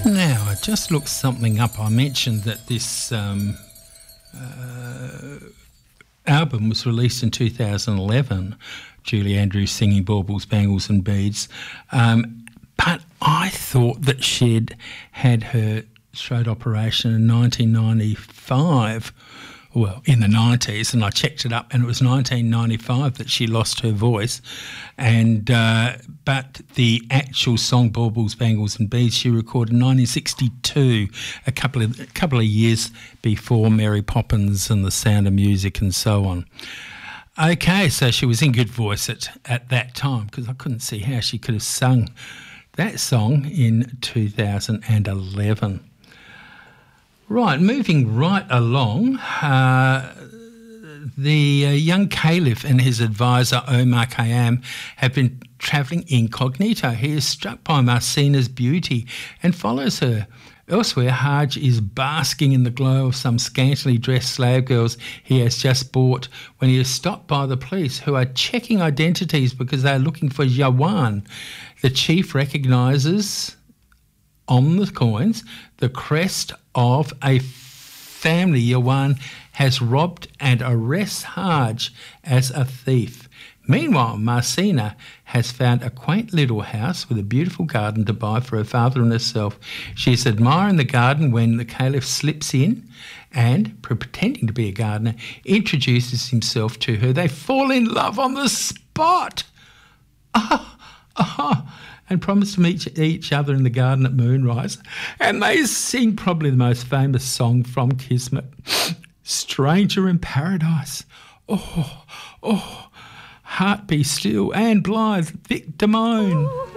Now, I just looked something up. I mentioned that this album was released in 2011, Julie Andrews singing Baubles, Bangles and Beads. But I thought that she'd had her throat operation in 1995, well, in the 90s, and I checked it up, and it was 1995 that she lost her voice. And but the actual song Baubles, Bangles and Beads she recorded in 1962, a couple of years before Mary Poppins and The Sound of Music and so on. Okay, so she was in good voice at that time, because I couldn't see how she could have sung that song in 2011. Right, moving right along, the young caliph and his advisor Omar Khayyam have been travelling incognito. He is struck by Marsina's beauty and follows her. Elsewhere, Hajj is basking in the glow of some scantily dressed slave girls he has just bought when he is stopped by the police, who are checking identities because they are looking for Yawan. The chief recognises on the coins the crest of a family Yawan has robbed and arrests Hajj as a thief. Meanwhile, Marsina has found a quaint little house with a beautiful garden to buy for her father and herself. She is admiring the garden when the caliph slips in and, pretending to be a gardener, introduces himself to her. They fall in love on the spot. And promise to meet each other in the garden at moonrise. And they sing probably the most famous song from Kismet, Stranger in Paradise. Oh, heart be still and blithe, Vic Damone.